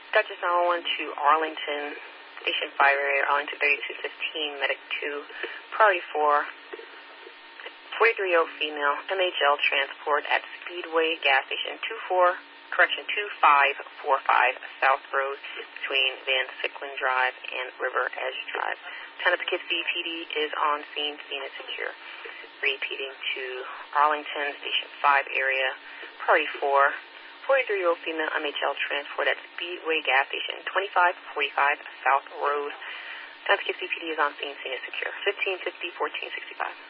Dutchess 911 to Arlington, Station 5 area, Arlington 3215, Medic 2, Priority 4, 43-year-old female, MHL transport at Speedway Gas Station 2545 South Road between Van Sicklen Drive and River Edge Drive. Town of Poughkeepsie PD is on scene, scene is secure. Repeating to Arlington, Station 5 area, Priority 4, 43-year-old female MHL transport at Speedway Gas Station 2545 South Road. Town of Poughkeepsie PD is on scene, scene is secure. 1550-1465.